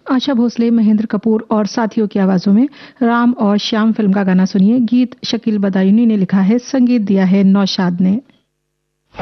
आशा भोसले, महेंद्र कपूर और साथियों की आवाजों में राम और श्याम फिल्म का गाना सुनिए। गीत शकील बदायूनी ने लिखा है, संगीत दिया है नौशाद ने।